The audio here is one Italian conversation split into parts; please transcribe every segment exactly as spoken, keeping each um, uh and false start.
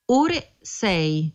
ore sei.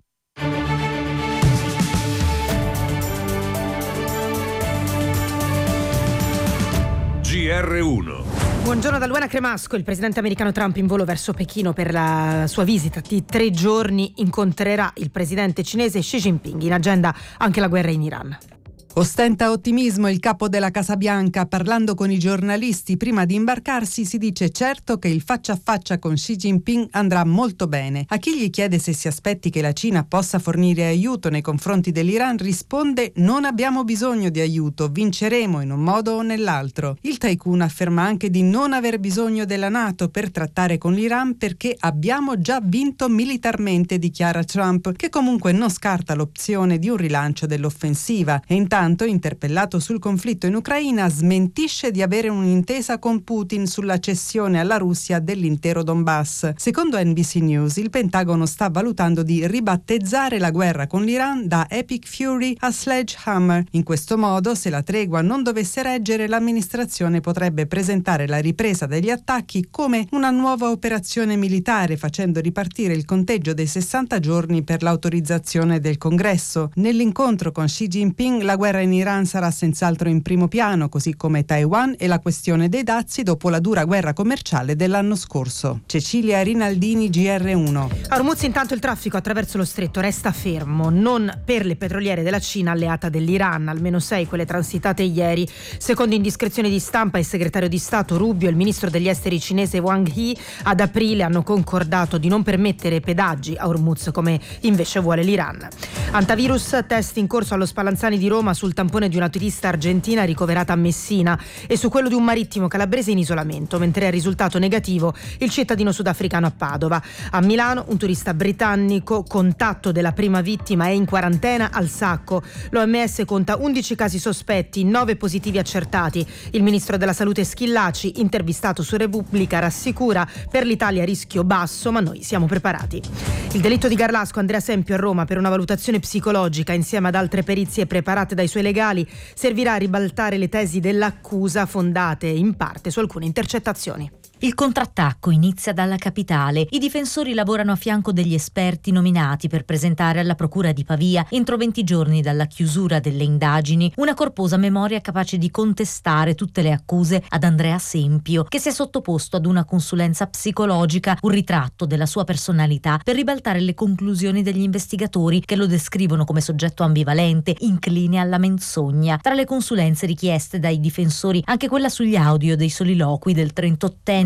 G R uno. Buongiorno da Luana Cremasco. Il presidente americano Trump in volo verso Pechino per la sua visita di tre giorni incontrerà il presidente cinese Xi Jinping. In agenda anche la guerra in Iran. Ostenta ottimismo il capo della Casa Bianca. Parlando con i giornalisti prima di imbarcarsi, si dice certo che il faccia a faccia con Xi Jinping andrà molto bene. A chi gli chiede se si aspetti che la Cina possa fornire aiuto nei confronti dell'Iran, risponde: non abbiamo bisogno di aiuto, vinceremo in un modo o nell'altro. Il tycoon afferma anche di non aver bisogno della NATO per trattare con l'Iran perché abbiamo già vinto militarmente, dichiara Trump, che comunque non scarta l'opzione di un rilancio dell'offensiva. E intanto, interpellato sul conflitto in Ucraina, smentisce di avere un'intesa con Putin sulla cessione alla Russia dell'intero Donbass. Secondo N B C News, il Pentagono sta valutando di ribattezzare la guerra con l'Iran da Epic Fury a Sledgehammer. In questo modo, se la tregua non dovesse reggere, l'amministrazione potrebbe presentare la ripresa degli attacchi come una nuova operazione militare, facendo ripartire il conteggio dei sessanta giorni per l'autorizzazione del Congresso. Nell'incontro con Xi Jinping, la guerra in Iran sarà senz'altro in primo piano, così come Taiwan e la questione dei dazi dopo la dura guerra commerciale dell'anno scorso. Cecilia Rinaldini, G R uno. A Hormuz intanto il traffico attraverso lo stretto resta fermo, non per le petroliere della Cina alleata dell'Iran, almeno sei quelle transitate ieri. Secondo indiscrezioni di stampa, il segretario di Stato Rubio e il ministro degli esteri cinese Wang Yi ad aprile hanno concordato di non permettere pedaggi a Hormuz come invece vuole l'Iran. Antivirus, test in corso allo Spallanzani di Roma sul tampone di una turista argentina ricoverata a Messina e su quello di un marittimo calabrese in isolamento, mentre è risultato negativo il cittadino sudafricano a Padova. A Milano un turista britannico, contatto della prima vittima, è in quarantena al Sacco. L'O M S conta undici casi sospetti, nove positivi accertati. Il ministro della Salute Schillaci, intervistato su Repubblica, rassicura: per l'Italia rischio basso, ma noi siamo preparati. Il delitto di Garlasco, Andrea Sempio a Roma per una valutazione psicologica insieme ad altre perizie preparate dai suoi legali, servirà a ribaltare le tesi dell'accusa fondate in parte su alcune intercettazioni. Il contrattacco inizia dalla capitale. I difensori lavorano a fianco degli esperti nominati per presentare alla procura di Pavia, entro venti giorni dalla chiusura delle indagini, una corposa memoria capace di contestare tutte le accuse ad Andrea Sempio, che si è sottoposto ad una consulenza psicologica, un ritratto della sua personalità per ribaltare le conclusioni degli investigatori, che lo descrivono come soggetto ambivalente, incline alla menzogna. Tra le consulenze richieste dai difensori, anche quella sugli audio dei soliloqui del trentottenne.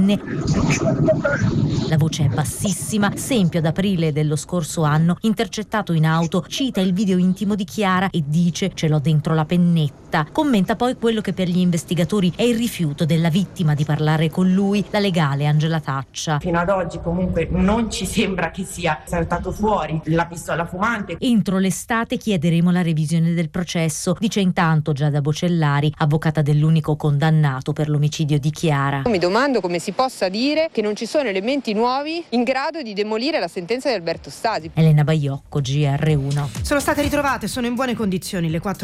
La voce è bassissima. Sempio, ad aprile dello scorso anno, intercettato in auto, cita il video intimo di Chiara e dice: ce l'ho dentro la pennetta. Commenta poi quello che per gli investigatori è il rifiuto della vittima di parlare con lui, la legale Angela Taccia. Fino ad oggi comunque non ci sembra che sia saltato fuori la pistola fumante. Entro l'estate chiederemo la revisione del processo, dice intanto Giada Bocellari, avvocata dell'unico condannato per l'omicidio di Chiara. Mi domando come si possa dire che non ci sono elementi nuovi in grado di demolire la sentenza di Alberto Stasi. Elena Baiocco, G R uno. Sono state ritrovate, sono in buone condizioni le quattro